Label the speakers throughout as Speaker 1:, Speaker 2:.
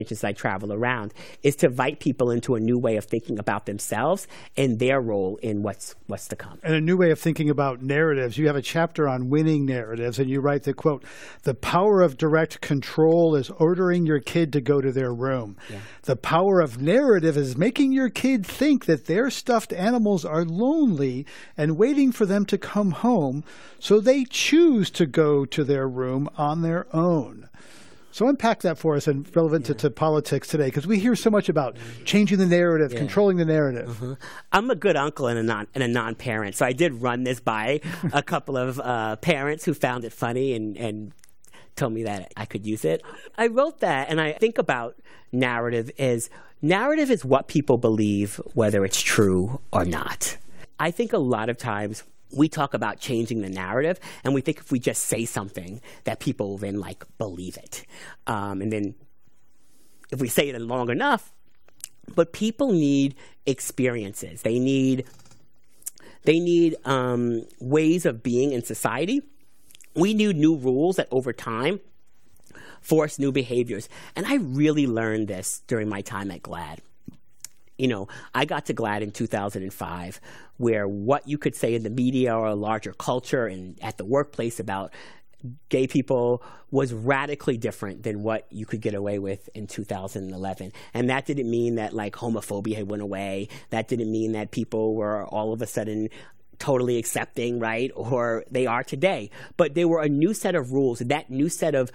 Speaker 1: as I travel around, is to invite people into a new way of thinking about themselves and their role in what's to come.
Speaker 2: And a new way of thinking about narratives. You have a chapter on winning narratives, and you write the quote, "The power of direct control is ordering your kid to go to their room. Yeah. The power of narrative is making your kid think that their stuffed animals are lonely and waiting for them to come home, so they choose to go to their room on their own." So unpack that for us and relevant to politics today, because we hear so much about changing the narrative, controlling the narrative.
Speaker 1: Mm-hmm. I'm a good uncle and a non-parent, so I did run this by a couple of parents who found it funny and told me that I could use it. I wrote that, and I think about narrative is what people believe, whether it's true or not. I think a lot of times we talk about changing the narrative, and we think if we just say something that people will then believe it. And then if we say it long enough, but people need experiences. They need ways of being in society. We need new rules that over time force new behaviors. And I really learned this during my time at GLAAD. I got to GLAAD in 2005, where what you could say in the media or a larger culture and at the workplace about gay people was radically different than what you could get away with in 2011. And that didn't mean that homophobia had went away. That didn't mean that people were all of a sudden totally accepting, right? Or they are today. But there were a new set of rules, and that new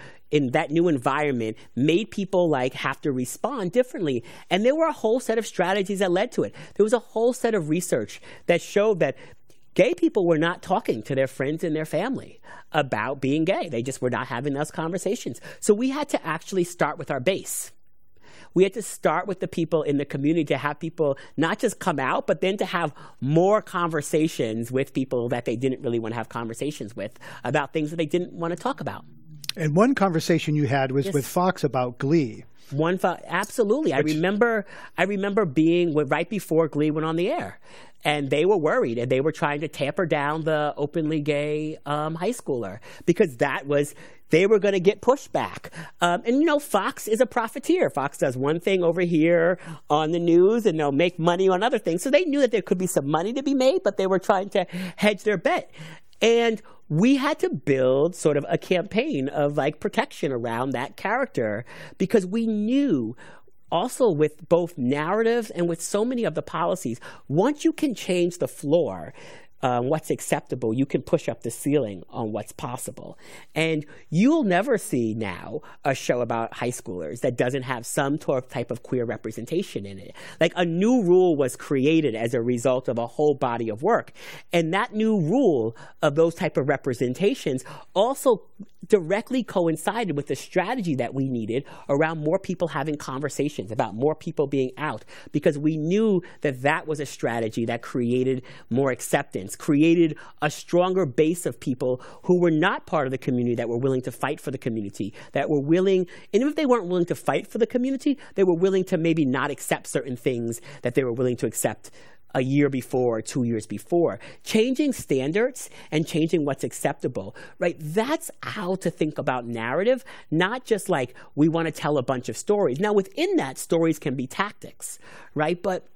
Speaker 1: environment made people have to respond differently. And there were a whole set of strategies that led to it. There was a whole set of research that showed that gay people were not talking to their friends and their family about being gay. They just were not having those conversations. So we had to actually start with our base. We had to start with the people in the community to have people not just come out, but then to have more conversations with people that they didn't really want to have conversations with about things that they didn't want to talk about.
Speaker 2: And one conversation you had was with Fox about Glee.
Speaker 1: Absolutely. I remember being right before Glee went on the air. And they were worried, and they were trying to tamper down the openly gay high schooler because they were going to get pushback. And Fox is a profiteer. Fox does one thing over here on the news, and they'll make money on other things. So they knew that there could be some money to be made, but they were trying to hedge their bet. And we had to build sort of a campaign of protection around that character because we knew also with both narratives and with so many of the policies, once you can change the floor, what's acceptable, you can push up the ceiling on what's possible. And you'll never see now a show about high schoolers that doesn't have some type of queer representation in it. A new rule was created as a result of a whole body of work. And that new rule of those type of representations also directly coincided with the strategy that we needed around more people having conversations, about more people being out, because we knew that that was a strategy that created more acceptance, created a stronger base of people who were not part of the community that were willing to fight for the community, that were willing, and if they weren't willing to fight for the community, they were willing to maybe not accept certain things that they were willing to accept a year before or 2 years before. Changing standards and changing what's acceptable, right? That's how to think about narrative, not just we want to tell a bunch of stories. Now, within that, stories can be tactics, right? But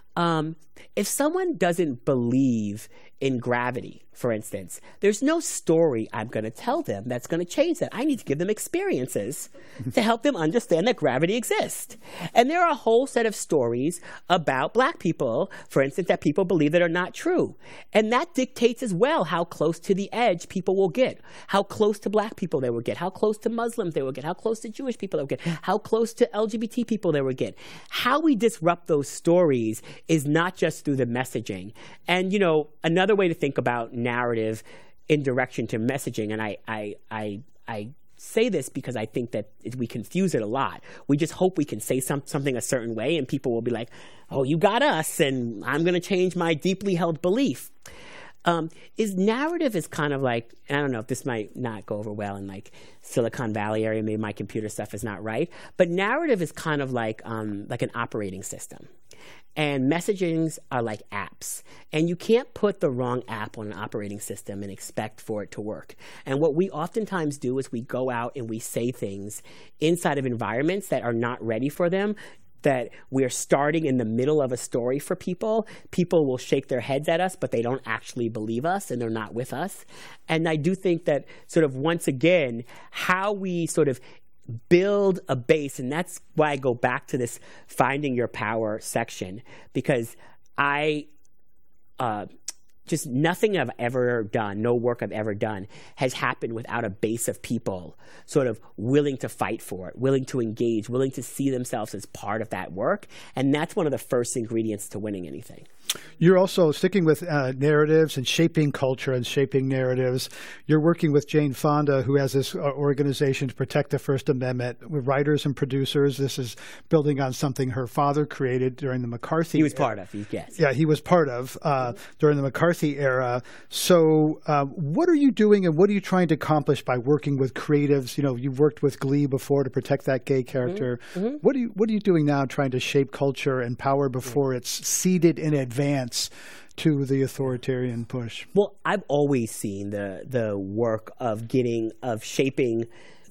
Speaker 1: if someone doesn't believe in gravity, for instance, there's no story I'm going to tell them that's going to change that. I need to give them experiences to help them understand that gravity exists. And there are a whole set of stories about Black people, for instance, that people believe that are not true. And that dictates as well how close to the edge people will get, how close to Black people they will get, how close to Muslims they will get, how close to Jewish people they will get, how close to LGBT people they will get. How we disrupt those stories is not just through the messaging. And, another way to think about narrative in direction to messaging, and I say this because I think that we confuse it a lot. We just hope we can say something a certain way, and people will be like, oh, you got us, and I'm going to change my deeply held belief. is narrative is kind of like, I don't know if this might not go over well in like Silicon Valley area, maybe my computer stuff is not right, but narrative is kind of like an operating system. And messagings are like apps. And you can't put the wrong app on an operating system and expect for it to work. And what we oftentimes do is we go out and we say things inside of environments that are not ready for them, that we're starting in the middle of a story for people. People will shake their heads at us, but they don't actually believe us and they're not with us. And I do think that sort of once again, how we sort of build a base, and that's why I go back to this finding your power section, because just nothing I've ever done, no work I've ever done has happened without a base of people sort of willing to fight for it, willing to engage, willing to see themselves as part of that work. And that's one of the first ingredients to winning anything.
Speaker 2: You're also sticking with narratives and shaping culture and shaping narratives. You're working with Jane Fonda, who has this organization to protect the First Amendment with writers and producers. This is building on something her father created during the McCarthy.
Speaker 1: He was part of, yes.
Speaker 2: Yeah, he was part of during the McCarthy era. So what are you doing and what are you trying to accomplish by working with creatives? You know, you've worked with Glee before to protect that gay character. Mm-hmm. What are you doing now trying to shape culture and power before it's seeded in advance to the authoritarian push?
Speaker 1: Well, I've always seen the work of shaping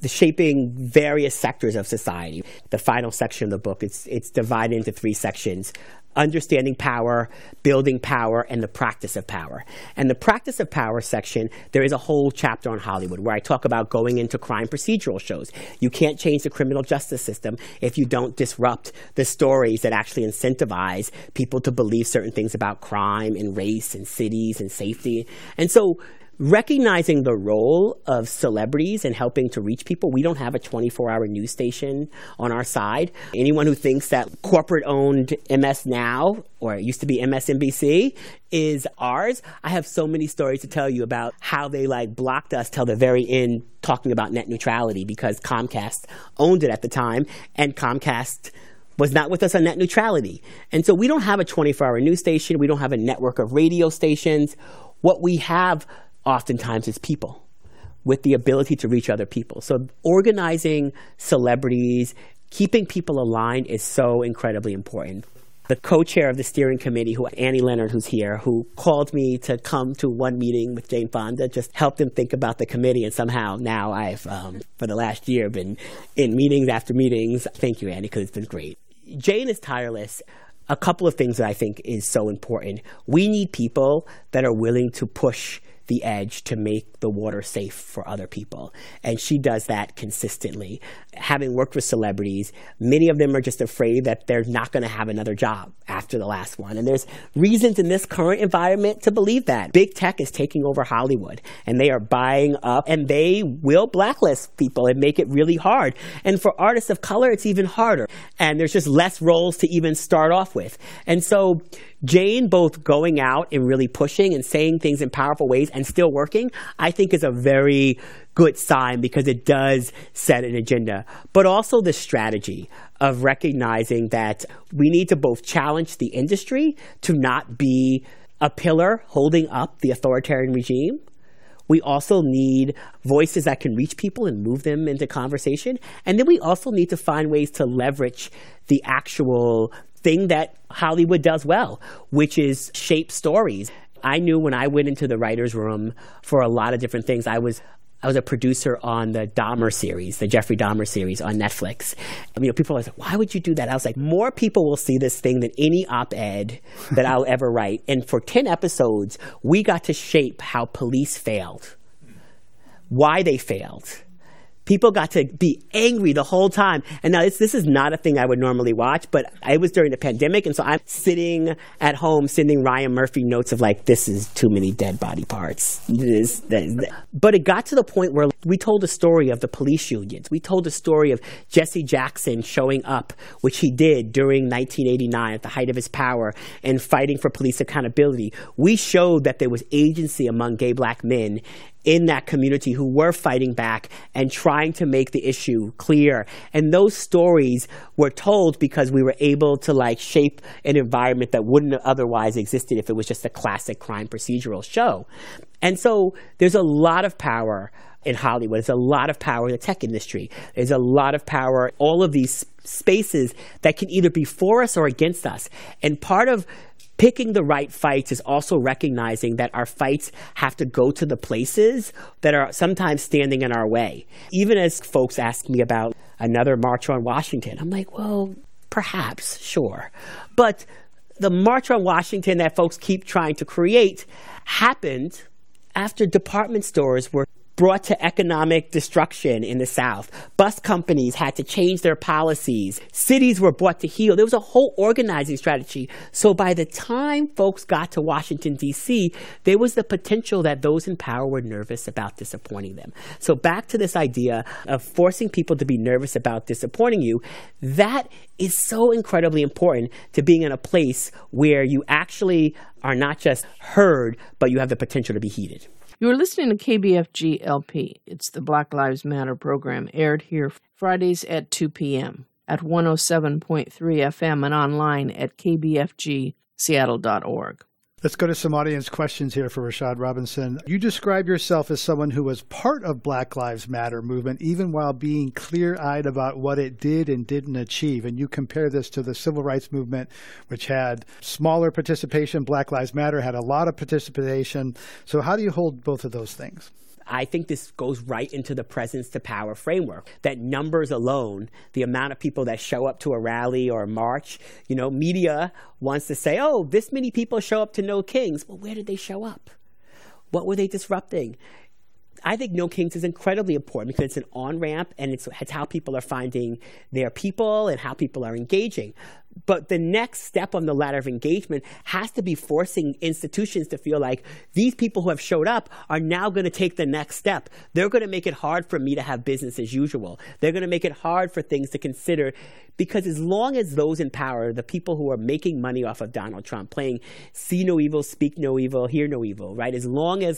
Speaker 1: various sectors of society. The final section of the book, it's divided into 3 sections: understanding power, building power, and the practice of power. And the practice of power section, there is a whole chapter on Hollywood where I talk about going into crime procedural shows. You can't change the criminal justice system if you don't disrupt the stories that actually incentivize people to believe certain things about crime and race and cities and safety. And so recognizing the role of celebrities and helping to reach people. We don't have a 24-hour news station on our side. Anyone who thinks that corporate-owned MS Now, or it used to be MSNBC, is ours, I have so many stories to tell you about how they blocked us till the very end talking about net neutrality because Comcast owned it at the time, and Comcast was not with us on net neutrality. And so we don't have a 24-hour news station. We don't have a network of radio stations. What we have oftentimes is people with the ability to reach other people. So organizing celebrities, keeping people aligned is so incredibly important. The co-chair of the steering committee, Annie Leonard, who's here, who called me to come to one meeting with Jane Fonda, just helped him think about the committee. And somehow now I've, for the last year, been in meetings after meetings. Thank you, Annie, because it's been great. Jane is tireless. A couple of things that I think is so important. We need people that are willing to push the edge to make the water safe for other people. And she does that consistently. Having worked with celebrities, many of them are just afraid that they're not going to have another job after the last one. And there's reasons in this current environment to believe that. Big tech is taking over Hollywood, and they are buying up, and they will blacklist people and make it really hard. And for artists of color, it's even harder. And there's just less roles to even start off with. And so Jane both going out and really pushing and saying things in powerful ways and still working, I think is a very good sign because it does set an agenda. But also the strategy of recognizing that we need to both challenge the industry to not be a pillar holding up the authoritarian regime. We also need voices that can reach people and move them into conversation. And then we also need to find ways to leverage the actual thing that Hollywood does well, which is shape stories. I knew when I went into the writer's room for a lot of different things. I was a producer on the Dahmer series, the Jeffrey Dahmer series on Netflix. People are like, why would you do that? I was like, more people will see this thing than any op-ed that I'll ever write. And for 10 episodes, we got to shape how police failed, why they failed. People got to be angry the whole time. And now this is not a thing I would normally watch, but it was during the pandemic. And so I'm sitting at home sending Ryan Murphy notes of this is too many dead body parts. But it got to the point where we told a story of the police unions. We told a story of Jesse Jackson showing up, which he did during 1989 at the height of his power and fighting for police accountability. We showed that there was agency among gay black men in that community who were fighting back and trying to make the issue clear. And those stories were told because we were able to like shape an environment that wouldn't have otherwise existed if it was just a classic crime procedural show. And so there's a lot of power in Hollywood. There's a lot of power in the tech industry. There's a lot of power in all of these spaces that can either be for us or against us. And part of picking the right fights is also recognizing that our fights have to go to the places that are sometimes standing in our way. Even as folks ask me about another March on Washington, I'm like, well, perhaps, sure. But the March on Washington that folks keep trying to create happened after department stores were brought to economic destruction in the South. Bus companies had to change their policies. Cities were brought to heel. There was a whole organizing strategy. So by the time folks got to Washington, D.C., there was the potential that those in power were nervous about disappointing them. So back to this idea of forcing people to be nervous about disappointing you, that is so incredibly important to being in a place where you actually are not just heard, but you have the potential to be heeded.
Speaker 3: You are listening to KBFG LP. It's the Black Lives Matter program, aired here Fridays at 2 p.m. at 107.3 FM and online at kbfgseattle.org.
Speaker 2: Let's go to some audience questions here for Rashad Robinson. You describe yourself as someone who was part of Black Lives Matter movement, even while being clear-eyed about what it did and didn't achieve. And you compare this to the civil rights movement, which had smaller participation. Black Lives Matter had a lot of participation. So how do you hold both of those things?
Speaker 1: I think this goes right into the presence to power framework, that numbers alone, the amount of people that show up to a rally or a march, media wants to say, oh, this many people show up to No Kings. Well, where did they show up? What were they disrupting? I think No Kings is incredibly important because it's an on-ramp and it's how people are finding their people and how people are engaging. But the next step on the ladder of engagement has to be forcing institutions to feel like these people who have showed up are now going to take the next step. They're going to make it hard for me to have business as usual. They're going to make it hard for things to consider, because as long as those in power, the people who are making money off of Donald Trump, playing see no evil, speak no evil, hear no evil, right? As long as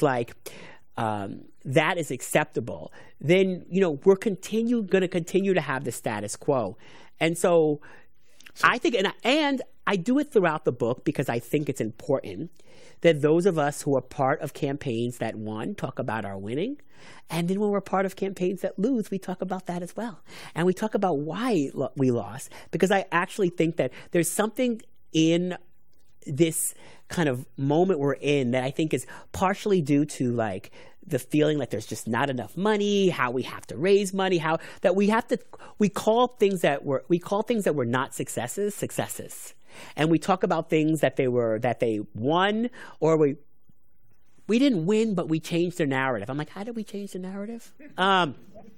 Speaker 1: that is acceptable, then we're going to continue to have the status quo. And so I think, and I do it throughout the book because I think it's important that those of us who are part of campaigns that won talk about our winning. And then when we're part of campaigns that lose, we talk about that as well. And we talk about why we lost, because I actually think that there's something in this kind of moment we're in that I think is partially due to the feeling like there's just not enough money, how we have to raise money, how that we call things that were not successes. And we talk about things that they won, or we didn't win, but we changed their narrative. I'm like, how did we change the narrative? And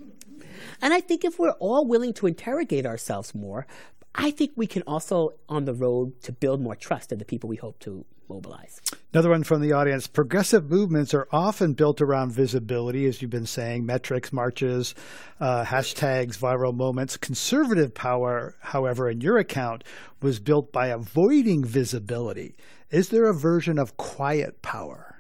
Speaker 1: I think if we're all willing to interrogate ourselves more, I think we can also, on the road to build more trust in the people we hope to mobilize.
Speaker 2: Another one from the audience. Progressive movements are often built around visibility, as you've been saying, metrics, marches, hashtags, viral moments. Conservative power, however, in your account, was built by avoiding visibility. Is there a version of quiet power?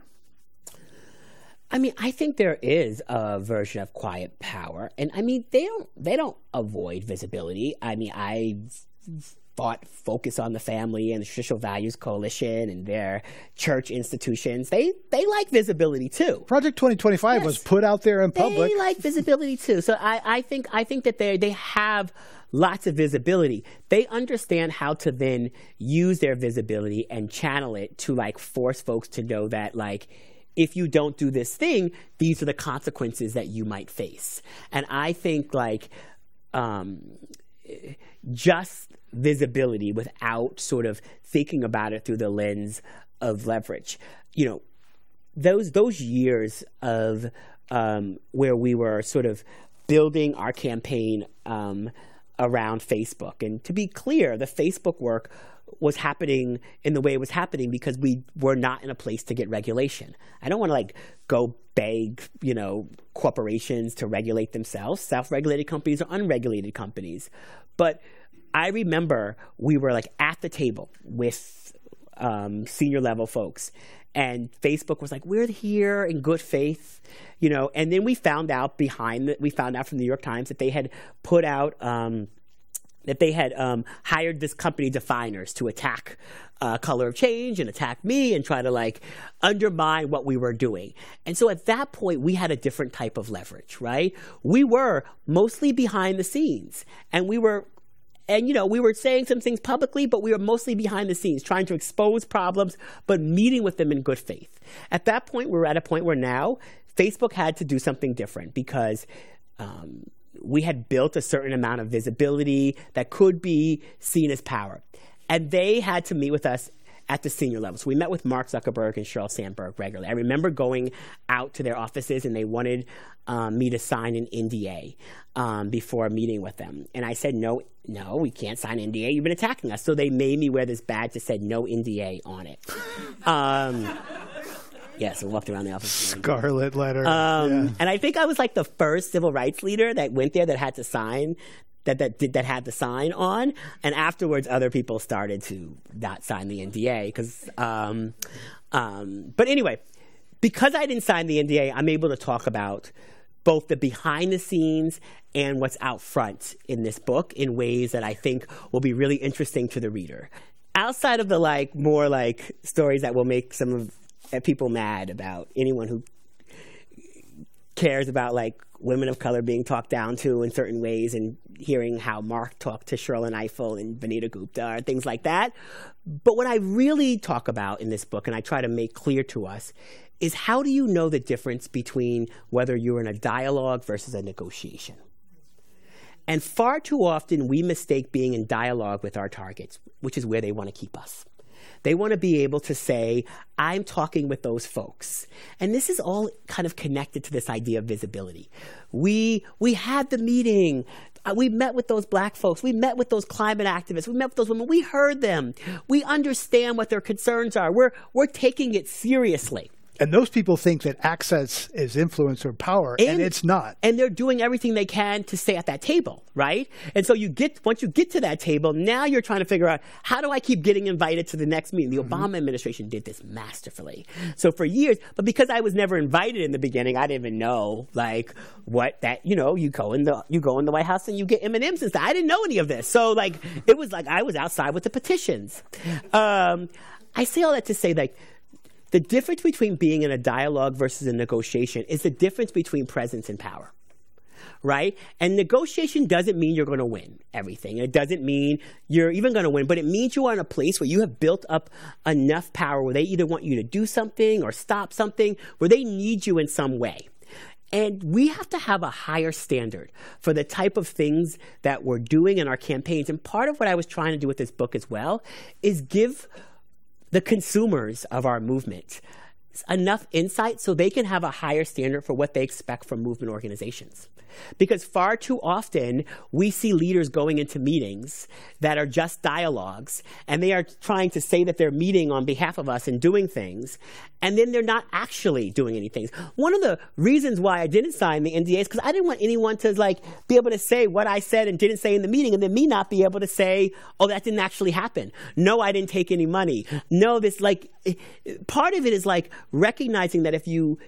Speaker 1: I think there is a version of quiet power. And they don't avoid visibility. I fought Focus on the Family and the Traditional Values Coalition and their church institutions. They like visibility too.
Speaker 2: Project 2025 was put out there in public.
Speaker 1: They like visibility too. So I think that they have lots of visibility. They understand how to then use their visibility and channel it to force folks to know that if you don't do this thing, these are the consequences that you might face. And I think just visibility without sort of thinking about it through the lens of leverage. Those years of where we were sort of building our campaign around Facebook. And to be clear, the Facebook work was happening in the way it was happening because we were not in a place to get regulation. I don't want to go beg, corporations to regulate themselves. Self-regulated companies or unregulated companies. But I remember we were at the table with senior level folks, And Facebook was like, we're here in good faith, you know. And then we found out from the New York Times that they had put out hired this company, Definers, to attack Color of Change and attack me and try to like undermine what we were doing. And so at that point, we had a different type of leverage, right? We were mostly behind the scenes, and we were saying some things publicly, but we were mostly behind the scenes, trying to expose problems, but meeting with them in good faith. At that point, we're at a point where now Facebook had to do something different because we had built a certain amount of visibility that could be seen as power. And they had to meet with us at the senior level. So we met with Mark Zuckerberg and Sheryl Sandberg regularly. I remember going out to their offices, and they wanted me to sign an NDA before meeting with them. And I said, no, we can't sign an NDA. You've been attacking us. So they made me wear this badge that said no NDA on it. So I walked around the office.
Speaker 2: Scarlet letter.
Speaker 1: And I think I was like the first civil rights leader that went there that had to sign, that had the sign on. And afterwards, other people started to not sign the NDA because. But anyway, because I didn't sign the NDA, I'm able to talk about both the behind the scenes and what's out front in this book in ways that I think will be really interesting to the reader. Outside of the more stories that will make some of people mad about anyone who cares about women of color being talked down to in certain ways, and hearing how Mark talked to Sherlyn Ifill and Vanita Gupta and things like that. But what I really talk about in this book, and I try to make clear to us, is how do you know the difference between whether you're in a dialogue versus a negotiation? And far too often we mistake being in dialogue with our targets, which is where they want to keep us. They want to be able to say, I'm talking with those folks. And this is all kind of connected to this idea of visibility. We had the meeting. We met with those black folks. We met with those climate activists. We met with those women. We heard them. We understand what their concerns are. We're taking it seriously.
Speaker 2: And those people think that access is influence or power, and it's not. And
Speaker 1: they're doing everything they can to stay at that table, right? And so once you get to that table, now you're trying to figure out, how do I keep getting invited to the next meeting? The Obama administration did this masterfully. So for years, but because I was never invited in the beginning, I didn't even know what that, you go in the White House and you get M&Ms and stuff. I didn't know any of this. So it was I was outside with the petitions. I say all that to say the difference between being in a dialogue versus a negotiation is the difference between presence and power, right? And negotiation doesn't mean you're going to win everything. It doesn't mean you're even going to win, but it means you are in a place where you have built up enough power where they either want you to do something or stop something, where they need you in some way. And we have to have a higher standard for the type of things that we're doing in our campaigns. And part of what I was trying to do with this book as well is give the consumers of our movement enough insight so they can have a higher standard for what they expect from movement organizations. Because far too often, we see leaders going into meetings that are just dialogues, and they are trying to say that they're meeting on behalf of us and doing things, and then they're not actually doing anything. One of the reasons why I didn't sign the NDA is because I didn't want anyone to be able to say what I said and didn't say in the meeting, and then me not be able to say, oh, that didn't actually happen. No, I didn't take any money. No, this part of it is recognizing that if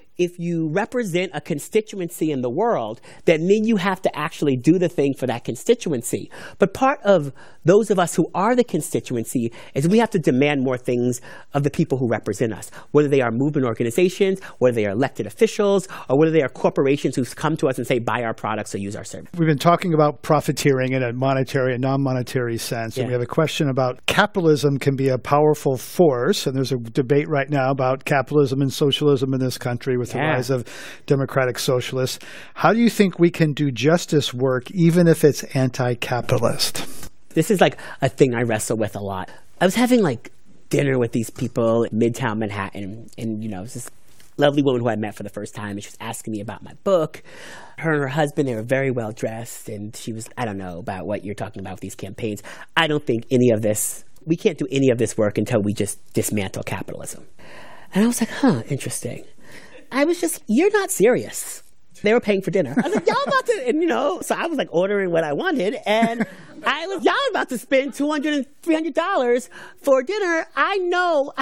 Speaker 1: you represent a constituency in the world, then you have to actually do the thing for that constituency. But part of those of us who are the constituency is we have to demand more things of the people who represent us, whether they are movement organizations, whether they are elected officials, or whether they are corporations who come to us and say, buy our products or use our service.
Speaker 2: We've been talking about profiteering in a monetary and non-monetary sense, and we have a question about capitalism can be a powerful force, and there's a debate right now about capitalism and socialism in this country with the rise of democratic socialists. How do you think we can do justice work even if it's anti-capitalist?
Speaker 1: This is a thing I wrestle with a lot. I was having dinner with these people in Midtown Manhattan, and it was this lovely woman who I met for the first time, and she was asking me about my book. Her and her husband, they were very well dressed, and she was, I don't know about what you're talking about with these campaigns. I don't think we can't do any of this work until we just dismantle capitalism. And I was like, interesting. I was just, you're not serious. They were paying for dinner. I was like, y'all about to, and so I was like ordering what I wanted, and y'all about to spend $200 and $300 for dinner. I know,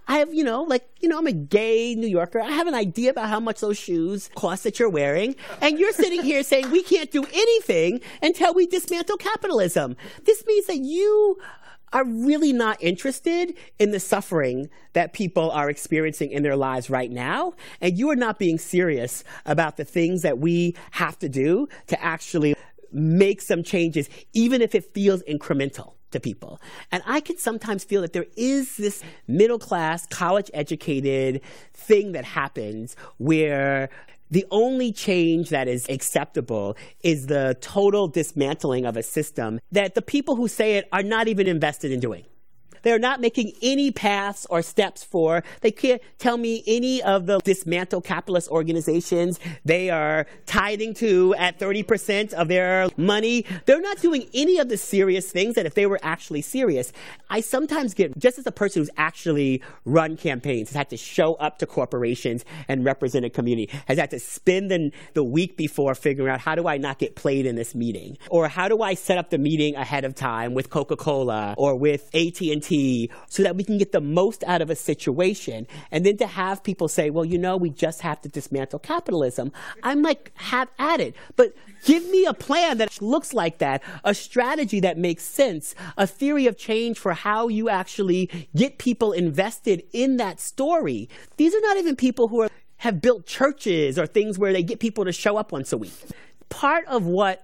Speaker 1: I'm a gay New Yorker. I have an idea about how much those shoes cost that you're wearing, and you're sitting here saying we can't do anything until we dismantle capitalism. This means that you are really not interested in the suffering that people are experiencing in their lives right now, and you are not being serious about the things that we have to do to actually make some changes, even if it feels incremental to people. And I can sometimes feel that there is this middle-class, college-educated thing that happens where the only change that is acceptable is the total dismantling of a system that the people who say it are not even invested in doing. They're not making any paths or steps for. They can't tell me any of the dismantled capitalist organizations they are tithing to at 30% of their money. They're not doing any of the serious things that if they were actually serious. I sometimes get, just as a person who's actually run campaigns, has had to show up to corporations and represent a community, has had to spend the week before figuring out how do I not get played in this meeting? Or how do I set up the meeting ahead of time with Coca-Cola or with AT&T so that we can get the most out of a situation. And then to have people say, well, we just have to dismantle capitalism. I'm like, have at it. But give me a plan that looks like that, a strategy that makes sense, a theory of change for how you actually get people invested in that story. These are not even people who have built churches or things where they get people to show up once a week. Part of what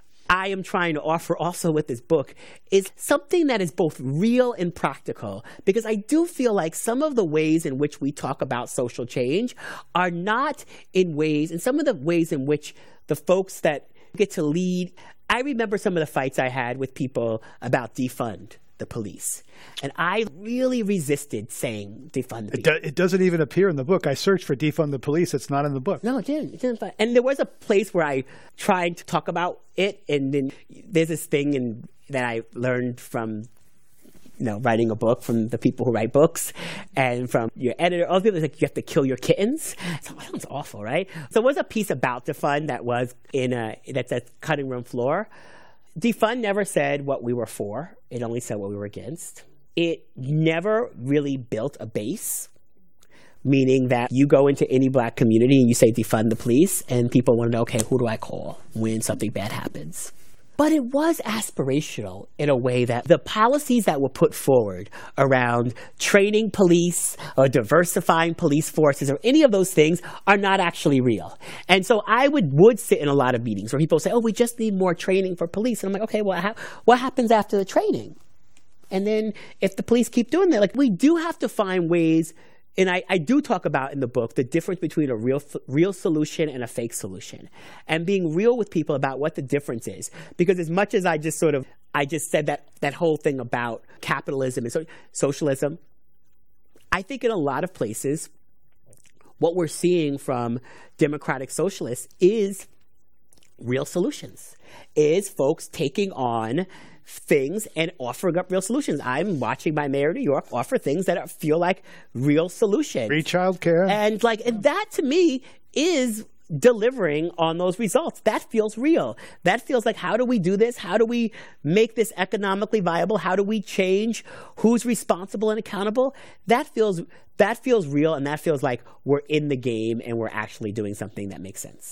Speaker 1: I am trying to offer also with this book is something that is both real and practical, because I do feel like some of the ways in which we talk about social change are not in ways, and some of the ways in which the folks that get to lead, I remember some of the fights I had with people about defund the police. And I really resisted saying defund the police.
Speaker 2: It doesn't even appear in the book. I searched for defund the police. It's not in the book.
Speaker 1: No, it didn't. And there was a place where I tried to talk about it, and then there's this thing that I learned from writing a book, from the people who write books and from your editor. All the people like, you have to kill your kittens. So that sounds awful, right? So there was a piece about defund that was that's a cutting room floor. Defund never said what we were for. It only said what we were against. It never really built a base, meaning that you go into any black community and you say defund the police, and people want to know, okay, who do I call when something bad happens? But it was aspirational in a way that the policies that were put forward around training police or diversifying police forces or any of those things are not actually real. And so I would sit in a lot of meetings where people say, oh, we just need more training for police. And I'm like, okay, well, what happens after the training? And then if the police keep doing that, we do have to find ways. And I do talk about in the book the difference between a real solution and a fake solution, and being real with people about what the difference is. Because as much as I just said that whole thing about capitalism and socialism, I think in a lot of places, what we're seeing from democratic socialists is real solutions, is folks taking on things and offering up real solutions. I'm watching my mayor of New York offer things that feel like real solutions.
Speaker 2: Free childcare.
Speaker 1: And that to me is delivering on those results. That feels real. That feels like, how do we do this? How do we make this economically viable? How do we change who's responsible and accountable? That feels real, and that feels like we're in the game and we're actually doing something that makes sense.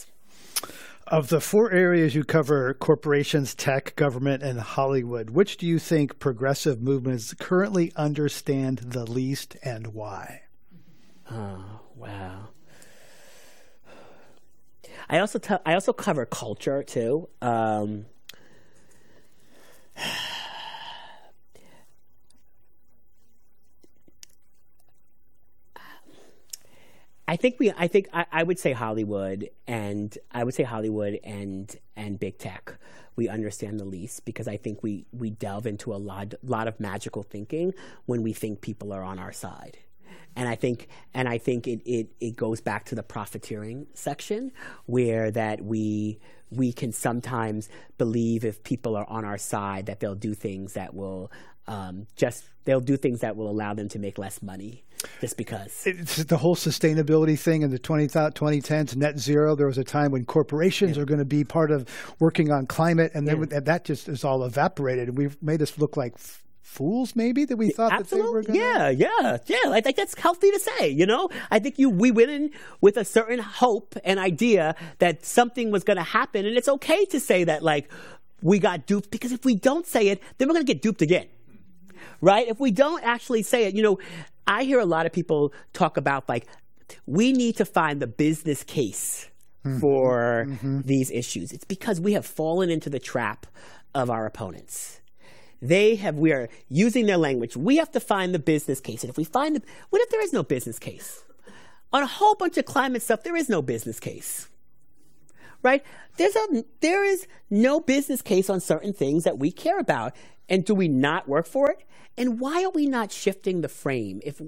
Speaker 2: Of the 4 areas you cover, corporations, tech, government, and Hollywood, which do you think progressive movements currently understand the least, and why?
Speaker 1: Oh, wow. I also cover culture too. I would say Hollywood and big tech we understand the least, because I think we delve into a lot of magical thinking when we think people are on our side. And I think it goes back to the profiteering section, where that we can sometimes believe if people are on our side that they'll do things that will Just they'll do things that will allow them to make less money just because.
Speaker 2: It's the whole sustainability thing in the 2010s, net zero. There was a time when corporations are going to be part of working on climate, and then that just is all evaporated. And we've made us look like fools, maybe, that we thought that they were going to.
Speaker 1: Yeah. I think that's healthy to say, you know? I think we went in with a certain hope and idea that something was going to happen, and it's okay to say that, like, we got duped, because if we don't say it, then we're going to get duped again, right? If we don't actually say it, you know, I hear a lot of people talk about, like, we need to find the business case for these issues. It's because we have fallen into the trap of our opponents. We are using their language. We have to find the business case. And if we find what if there is no business case? On a whole bunch of climate stuff, there is no business case. Right? There is no business case on certain things that we care about. And do we not work for it? And why are we not shifting the frame? If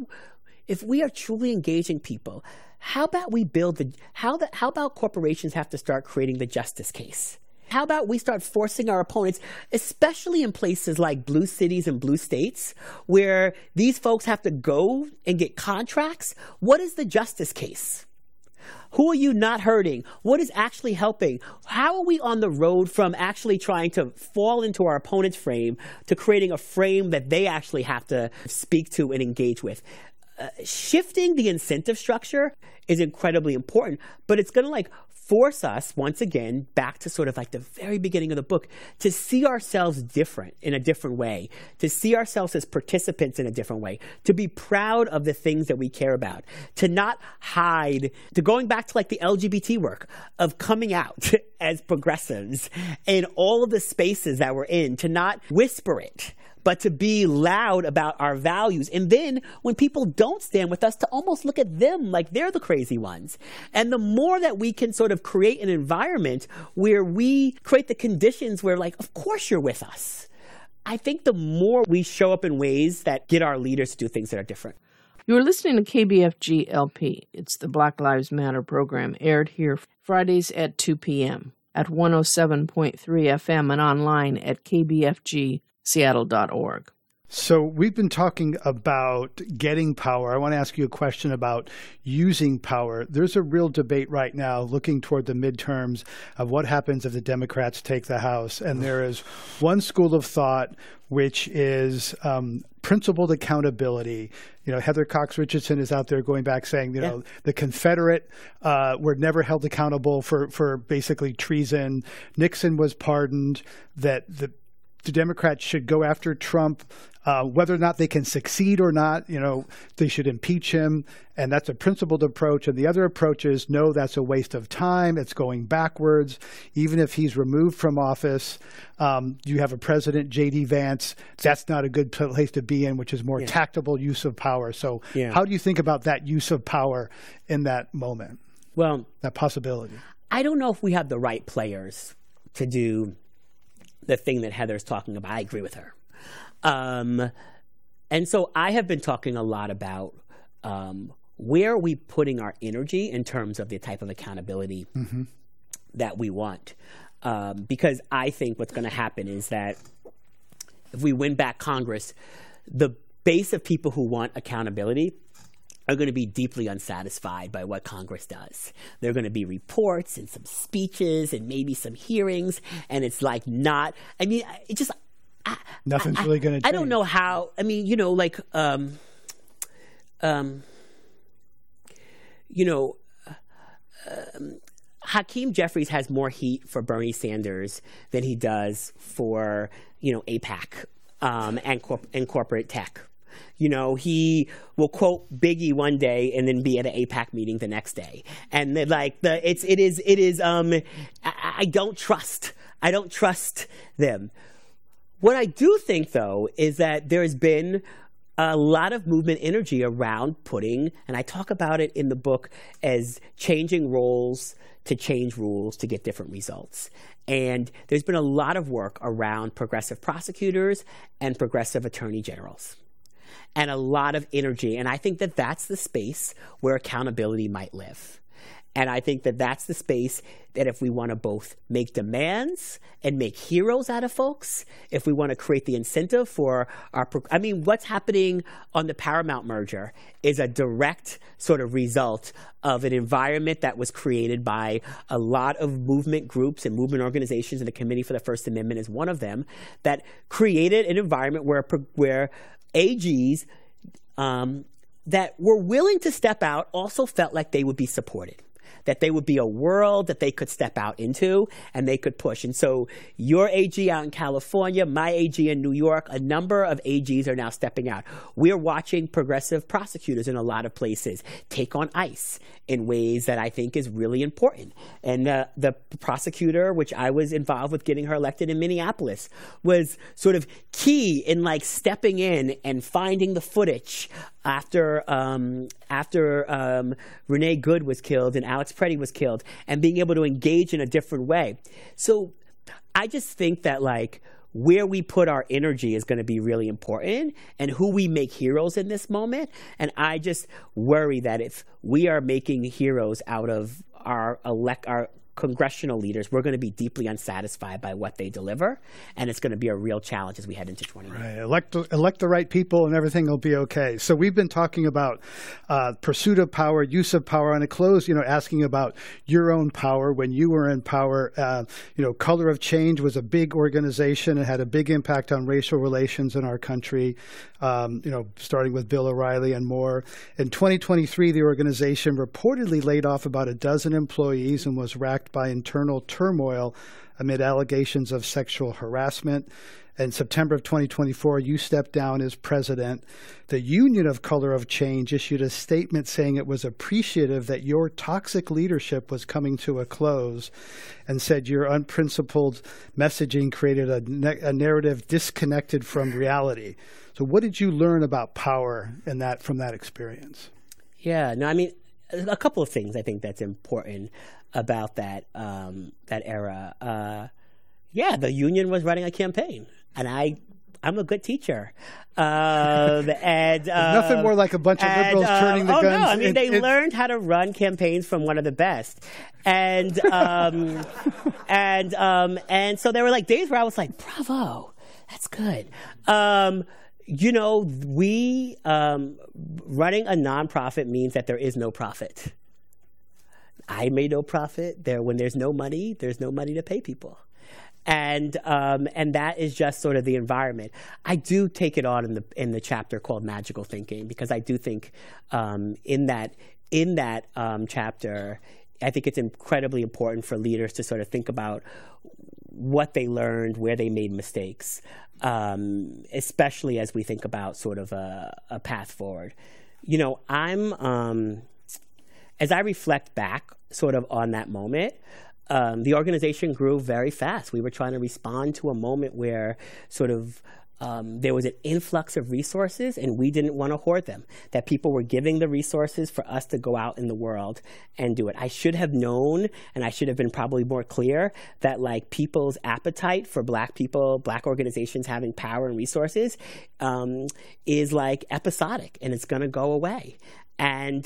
Speaker 1: we are truly engaging people, how about we build how about corporations have to start creating the justice case? How about we start forcing our opponents, especially in places like blue cities and blue states, where these folks have to go and get contracts? What is the justice case? Who are you not hurting? What is actually helping? How are we on the road from actually trying to fall into our opponent's frame to creating a frame that they actually have to speak to and engage with? Shifting the incentive structure is incredibly important, but it's going to force us, once again, back to sort of like the very beginning of the book, to see ourselves different in a different way, to see ourselves as participants in a different way, to be proud of the things that we care about, to not hide, to going back to like the LGBT work of coming out as progressives in all of the spaces that we're in, to not whisper it, but to be loud about our values. And then when people don't stand with us, to almost look at them like they're the crazy ones. And the more that we can sort of create an environment where we create the conditions where, like, of course you're with us, I think the more we show up in ways that get our leaders to do things that are different.
Speaker 3: You're listening to KBFG LP. It's the Black Lives Matter program, aired here Fridays at 2 p.m. at 107.3 FM and online at kbfgseattle.org.
Speaker 2: So we've been talking about getting power. I want to ask you a question about using power. There's a real debate right now looking toward the midterms of what happens if the Democrats take the House. And there is one school of thought which is principled accountability. You know, Heather Cox Richardson is out there going back saying, you know, the Confederate were never held accountable for basically treason. Nixon was pardoned, that the Democrats should go after Trump, whether or not they can succeed or not, you know, they should impeach him. And that's a principled approach. And the other approach is, no, that's a waste of time. It's going backwards. Even if he's removed from office, you have a president, J.D. Vance. That's not a good place to be in, which is more tactable use of power. So how do you think about that use of power in that moment?
Speaker 1: Well,
Speaker 2: that possibility.
Speaker 1: I don't know if we have the right players to do the thing that Heather's talking about. I agree with her. And so I have been talking a lot about where are we putting our energy in terms of the type of accountability that we want. Because I think what's going to happen is that if we win back Congress, the base of people who want accountability are going to be deeply unsatisfied by what Congress does. There are going to be reports and some speeches and maybe some hearings, and it's like not, I mean, it just...
Speaker 2: Nothing's really going to change.
Speaker 1: I don't know how, I mean, you know, like, Hakeem Jeffries has more heat for Bernie Sanders than he does for, you know, AIPAC and corporate tech. You know, he will quote Biggie one day and then be at an AIPAC meeting the next day. And like I don't trust them. What I do think, though, is that there has been a lot of movement energy around putting, and I talk about it in the book as changing roles to change rules to get different results. And there's been a lot of work around progressive prosecutors and progressive attorney generals, and a lot of energy. And I think that that's the space where accountability might live. And I think that that's the space that if we want to both make demands and make heroes out of folks, if we want to create the incentive for what's happening on the Paramount merger is a direct sort of result of an environment that was created by a lot of movement groups and movement organizations, and the Committee for the First Amendment is one of them, that created an environment where AGs that were willing to step out also felt like they would be supported, that they would be a world that they could step out into and they could push. And so your AG out in California, my AG in New York, a number of AGs are now stepping out. We're watching progressive prosecutors in a lot of places take on ICE in ways that I think is really important. And the prosecutor, which I was involved with getting her elected in Minneapolis, was sort of key in like stepping in and finding the footage after Renee Good was killed and Alex Preddy was killed, and being able to engage in a different way. So I just think that like where we put our energy is going to be really important, and who we make heroes in this moment. And I just worry that if we are making heroes out of our congressional leaders, we're going to be deeply unsatisfied by what they deliver, and it's going to be a real challenge as we head into 2020.
Speaker 2: Right. Elect the right people, and everything will be okay. So we've been talking about pursuit of power, use of power, and a close, asking about your own power when you were in power. Color of Change was a big organization and had a big impact on racial relations in our country. Starting with Bill O'Reilly and more. In 2023, the organization reportedly laid off about a dozen employees and was racked by internal turmoil amid allegations of sexual harassment. In September of 2024, you stepped down as president. The Union of Color of Change issued a statement saying it was appreciative that your toxic leadership was coming to a close, and said your unprincipled messaging created a narrative disconnected from reality. So what did you learn about power from that experience?
Speaker 1: Yeah, no, I mean, a couple of things I think that's important about that era. The union was running a campaign, and I'm a good teacher. And
Speaker 2: nothing more like a bunch of liberals turning the guns.
Speaker 1: No, I mean, they learned how to run campaigns from one of the best. And and so there were like days where I was like, bravo, that's good. We running a nonprofit means that there is no profit. I made no profit. When there's no money to pay people. And that is just sort of the environment. I do take it on in the chapter called Magical Thinking, because I do think in that chapter, I think it's incredibly important for leaders to sort of think about what they learned, where they made mistakes, especially as we think about sort of a path forward. As I reflect back sort of on that moment, the organization grew very fast. We were trying to respond to a moment where sort of there was an influx of resources, and we didn't want to hoard them, that people were giving the resources for us to go out in the world and do it. I should have known, and I should have been probably more clear, that like people's appetite for Black people, Black organizations having power and resources is like episodic, and it's going to go away. I'm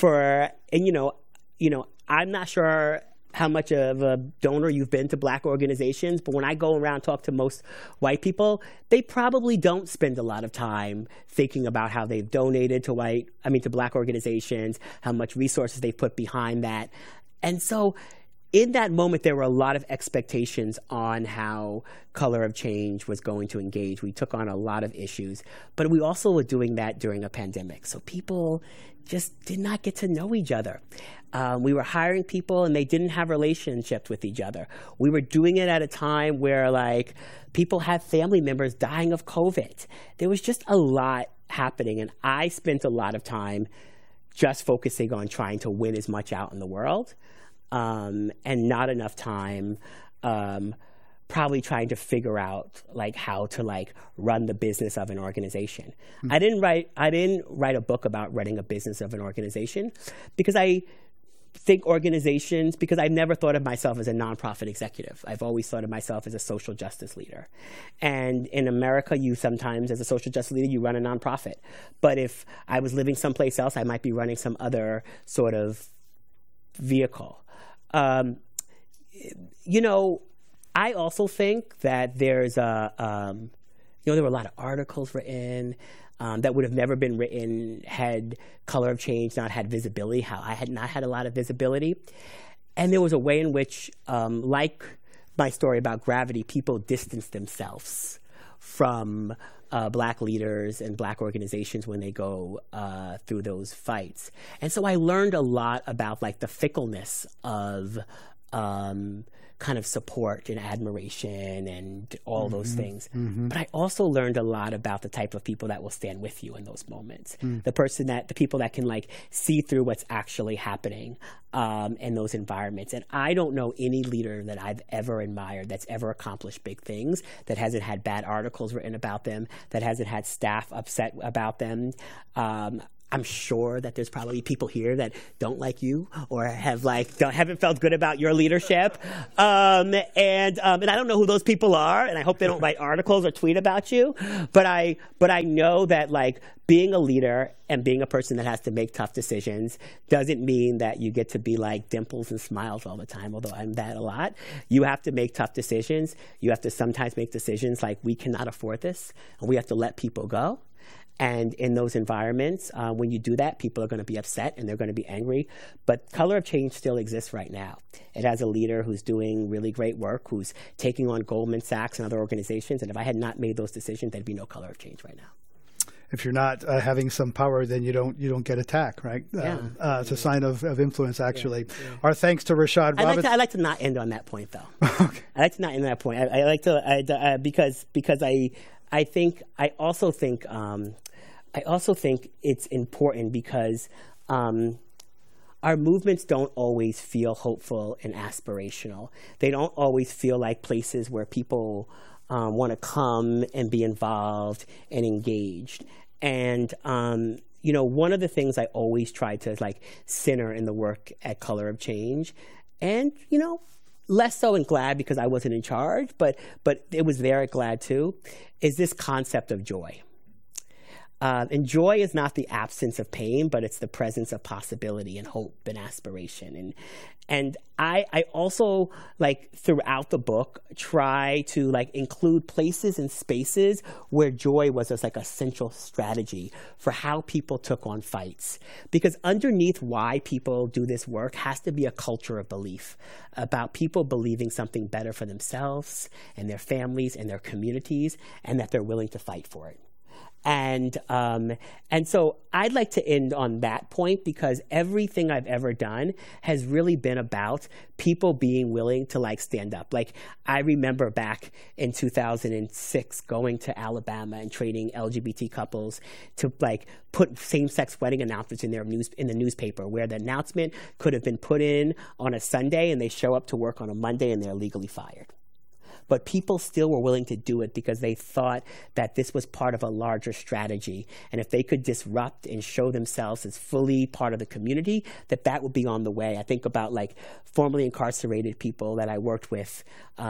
Speaker 1: not sure how much of a donor you've been to Black organizations, but when I go around and talk to most white people, they probably don't spend a lot of time thinking about how they've donated to Black organizations, how much resources they've put behind that. And so in that moment, there were a lot of expectations on how Color of Change was going to engage. We took on a lot of issues, but we also were doing that during a pandemic. So people just did not get to know each other. We were hiring people, and they didn't have relationships with each other. We were doing it at a time where like people had family members dying of COVID. There was just a lot happening, and I spent a lot of time just focusing on trying to win as much out in the world. And not enough time probably trying to figure out like how to like run the business of an organization. Mm-hmm. I didn't write a book about running a business of an organization because I think because I've never thought of myself as a nonprofit executive. I've always thought of myself as a social justice leader. And in America, you sometimes, as a social justice leader, you run a nonprofit. But if I was living someplace else, I might be running some other sort of vehicle. I also think that there's there were a lot of articles written that would have never been written had Color of Change not had visibility, how I had not had a lot of visibility. And there was a way in which, like my story about Gravity, people distanced themselves from Black leaders and Black organizations when they go through those fights. And so I learned a lot about like the fickleness of kind of support and admiration and all those things. But I also learned a lot about the type of people that will stand with you in those moments. The people that can like see through what's actually happening in those environments. And I don't know any leader that I've ever admired that's ever accomplished big things, that hasn't had bad articles written about them, that hasn't had staff upset about them. I'm sure that there's probably people here that don't like you or haven't felt good about your leadership, and I don't know who those people are, and I hope they don't write articles or tweet about you. But I know that like being a leader and being a person that has to make tough decisions doesn't mean that you get to be like dimples and smiles all the time. Although I'm that a lot, you have to make tough decisions. You have to sometimes make decisions like we cannot afford this, and we have to let people go. And in those environments, when you do that, people are going to be upset and they're going to be angry. But Color of Change still exists right now. It has a leader who's doing really great work, who's taking on Goldman Sachs and other organizations. And if I had not made those decisions, there'd be no Color of Change right now.
Speaker 2: If you're not having some power, then you don't get attacked, right? It's a sign of influence, actually. Yeah. Our thanks to Rashad Robinson.
Speaker 1: I like to not end on that point, though.
Speaker 2: Okay.
Speaker 1: I like to not end on that point. I like to because I also think it's important because our movements don't always feel hopeful and aspirational. They don't always feel like places where people want to come and be involved and engaged. And one of the things I always try to like center in the work at Color of Change, and less so in GLAAD because I wasn't in charge, but it was there at GLAAD too, is this concept of joy. And joy is not the absence of pain, but it's the presence of possibility and hope and aspiration. And I also, like, throughout the book, try to, like, include places and spaces where joy was as, like, a central strategy for how people took on fights. Because underneath why people do this work has to be a culture of belief about people believing something better for themselves and their families and their communities, and that they're willing to fight for it. And so I'd like to end on that point because everything I've ever done has really been about people being willing to like stand up. Like I remember back in 2006 going to Alabama and training LGBT couples to like put same-sex wedding announcements in the newspaper, where the announcement could have been put in on a Sunday and they show up to work on a Monday and they're legally fired. But people still were willing to do it because they thought that this was part of a larger strategy. And if they could disrupt and show themselves as fully part of the community, that would be on the way. I think about like formerly incarcerated people that I worked with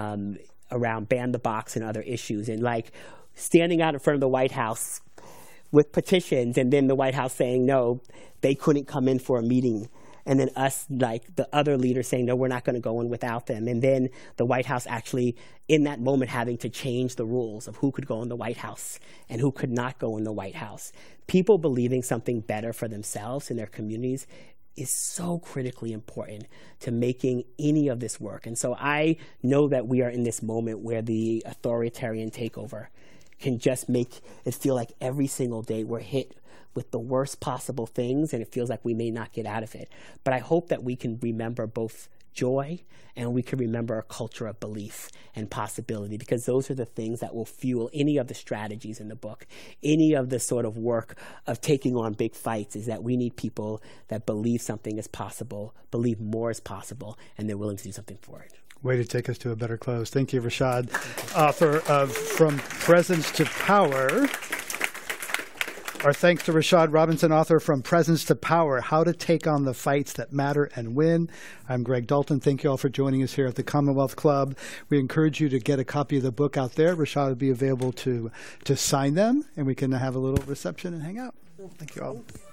Speaker 1: around Ban the Box and other issues, and like standing out in front of the White House with petitions, and then the White House saying no, they couldn't come in for a meeting. And then us, like the other leaders, saying, no, we're not going to go in without them. And then the White House actually, in that moment, having to change the rules of who could go in the White House and who could not go in the White House. People believing something better for themselves and their communities is so critically important to making any of this work. And so I know that we are in this moment where the authoritarian takeover can just make it feel like every single day we're hit with the worst possible things, and it feels like we may not get out of it. But I hope that we can remember both joy and we can remember a culture of belief and possibility, because those are the things that will fuel any of the strategies in the book, any of the sort of work of taking on big fights, is that we need people that believe something is possible, believe more is possible, and they're willing to do something for it.
Speaker 2: Way to take us to a better close. Thank you, Rashad, author of From Presence to Power. Our thanks to Rashad Robinson, author From Presence to Power, How to Take on the Fights That Matter and Win. I'm Greg Dalton. Thank you all for joining us here at the Commonwealth Club. We encourage you to get a copy of the book out there. Rashad will be available to sign them, and we can have a little reception and hang out. Thank you all.